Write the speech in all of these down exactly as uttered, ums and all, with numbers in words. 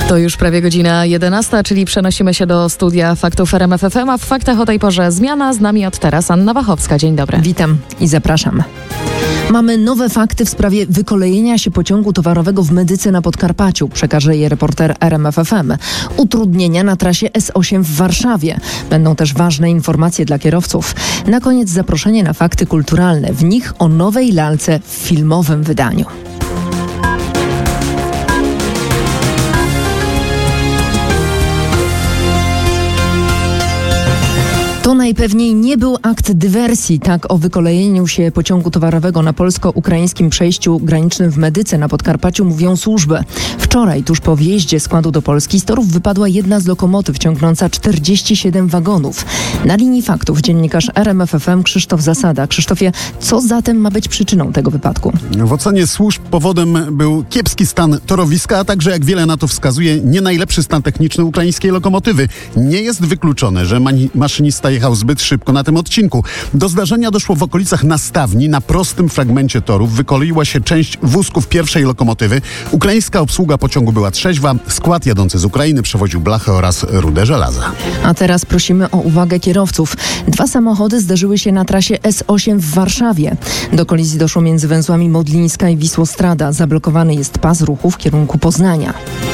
To już prawie godzina jedenasta, czyli przenosimy się do studia Faktów R M F F M, a w faktach o tej porze zmiana. Z nami od teraz Anna Wachowska. Dzień dobry. Witam i zapraszam. Mamy nowe fakty w sprawie wykolejenia się pociągu towarowego w Medyce na Podkarpaciu. Przekaże je reporter R M F F M. Utrudnienia na trasie S osiem w Warszawie. Będą też ważne informacje dla kierowców. Na koniec zaproszenie na fakty kulturalne. W nich o nowej lalce w filmowym wydaniu. To najpewniej nie był akt dywersji. Tak o wykolejeniu się pociągu towarowego na polsko-ukraińskim przejściu granicznym w Medyce na Podkarpaciu mówią służby. Wczoraj, tuż po wjeździe składu do Polski, z torów wypadła jedna z lokomotyw ciągnąca czterdzieści siedem wagonów. Na linii faktów dziennikarz R M F F M Krzysztof Zasada. Krzysztofie, co zatem ma być przyczyną tego wypadku? W ocenie służb powodem był kiepski stan torowiska, a także, jak wiele na to wskazuje, nie najlepszy stan techniczny ukraińskiej lokomotywy. Nie jest wykluczone, że mani- maszynista jechał zbyt szybko na tym odcinku. Do zdarzenia doszło w okolicach Nastawni. Na prostym fragmencie torów wykoleiła się część wózków pierwszej lokomotywy. Ukraińska obsługa pociągu była trzeźwa. Skład jadący z Ukrainy przewoził blachę oraz rudę żelaza. A teraz prosimy o uwagę kierowców. Dwa samochody zdarzyły się na trasie S osiem w Warszawie. Do kolizji doszło między węzłami Modlińska i Wisłostrada. Zablokowany jest pas ruchu w kierunku Poznania.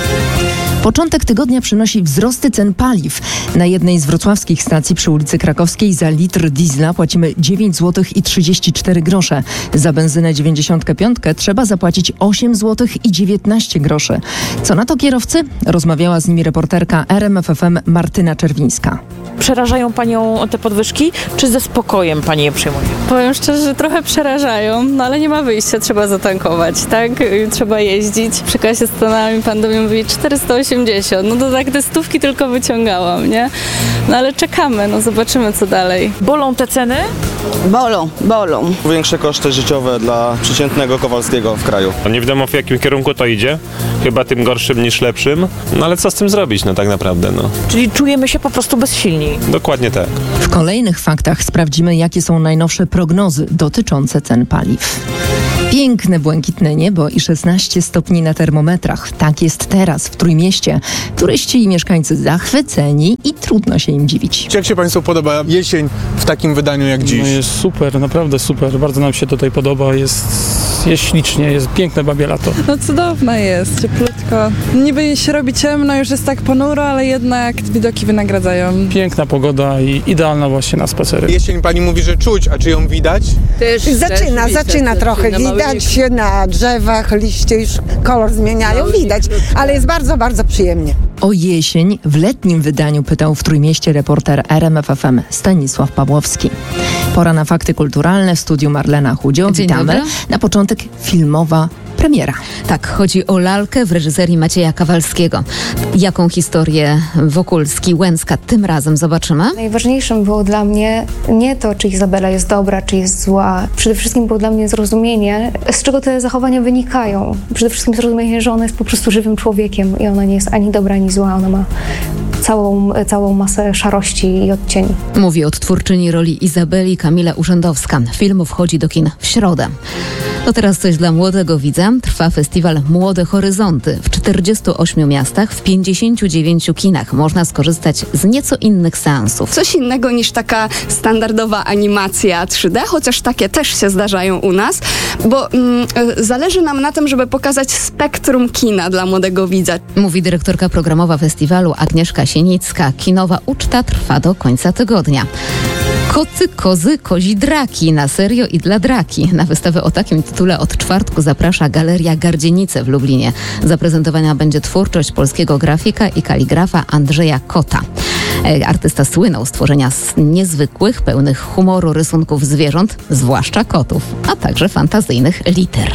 Początek tygodnia przynosi wzrosty cen paliw. Na jednej z wrocławskich stacji przy ulicy Krakowskiej za litr diesla płacimy dziewięć złotych i trzydzieści cztery grosze. Za benzynę dziewięćdziesiąt pięć trzeba zapłacić osiem złotych i dziewiętnaście groszy. Co na to kierowcy? Rozmawiała z nimi reporterka R M F F M Martyna Czerwińska. Przerażają Panią te podwyżki, czy ze spokojem Pani je przyjmuje? Powiem szczerze, że trochę przerażają, no ale nie ma wyjścia, trzeba zatankować, tak? Trzeba jeździć. Przy kasie stanęłam, pan do mnie mówi czterysta osiemdziesiąt, no to tak te stówki tylko wyciągałam, nie? No ale czekamy, no zobaczymy co dalej. Bolą te ceny? Bolą, bolą. Większe koszty życiowe dla przeciętnego Kowalskiego w kraju. Nie wiadomo, w jakim kierunku to idzie, chyba tym gorszym niż lepszym, no ale co z tym zrobić, no tak naprawdę, no. Czyli czujemy się po prostu bezsilni. Dokładnie tak. W kolejnych faktach sprawdzimy, jakie są najnowsze prognozy dotyczące cen paliw. Piękne, błękitne niebo i szesnaście stopni na termometrach. Tak jest teraz w Trójmieście. Turyści i mieszkańcy zachwyceni i trudno się im dziwić. Jak się Państwu podoba jesień w takim wydaniu jak dziś? No jest super, naprawdę super. Bardzo nam się tutaj podoba. Jest, jest ślicznie, jest piękne babie lato. No cudowne jest, cieplutko. Niby się robi ciemno, już jest tak ponuro, ale jednak widoki wynagradzają. Piękna pogoda i idealna właśnie na spacery. Jesień Pani mówi, że czuć, a czy ją widać? Też, zaczyna, też zaczyna trochę widać się na drzewach, liście już kolor zmieniają, widać, ale jest bardzo, bardzo przyjemnie. O jesień w letnim wydaniu pytał w Trójmieście reporter R M F F M Stanisław Pawłowski. Pora na fakty kulturalne w studiu Marlena Chudzio. Dzień Witamy. dobry. Na początek filmowa premiera. Tak, chodzi o lalkę w reżyserii Macieja Kawalskiego. Jaką historię Wokulski, Łęcka tym razem zobaczymy? Najważniejszym było dla mnie nie to, czy Izabela jest dobra, czy jest zła. Przede wszystkim było dla mnie zrozumienie, z czego te zachowania wynikają. Przede wszystkim zrozumienie, że ona jest po prostu żywym człowiekiem i ona nie jest ani dobra, ani zła. Ona ma całą, całą masę szarości i odcieni. Mówi odtwórczyni roli Izabeli Kamila Urzędowska. Film wchodzi do kin w środę. To teraz coś dla młodego widza. Trwa festiwal Młode Horyzonty. W czterdziestu ośmiu miastach, w pięćdziesięciu dziewięciu kinach można skorzystać z nieco innych seansów. Coś innego niż taka standardowa animacja trzy D, chociaż takie też się zdarzają u nas, bo mm, zależy nam na tym, żeby pokazać spektrum kina dla młodego widza. Mówi dyrektorka programowa festiwalu Agnieszka Sienicka. Kinowa uczta trwa do końca tygodnia. Koty, kozy, kozi draki. Na serio i dla draki. Na wystawę o takim tytule od czwartku zaprasza Galeria Gardzienice w Lublinie. Zaprezentowana będzie twórczość polskiego grafika i kaligrafa Andrzeja Kota. Artysta słynął z tworzenia niezwykłych, pełnych humoru rysunków zwierząt, zwłaszcza kotów, a także fantazyjnych liter.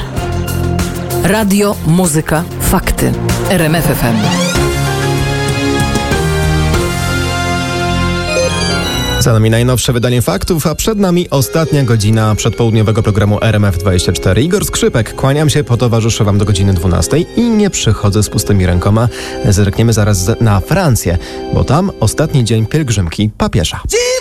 Radio, muzyka, fakty. R M F F M. Za nami najnowsze wydanie faktów, a przed nami ostatnia godzina przedpołudniowego programu R M F dwadzieścia cztery. Igor Skrzypek, kłaniam się, potowarzyszę wam do godziny dwunastej i nie przychodzę z pustymi rękoma. Zerkniemy zaraz na Francję, bo tam ostatni dzień pielgrzymki papieża.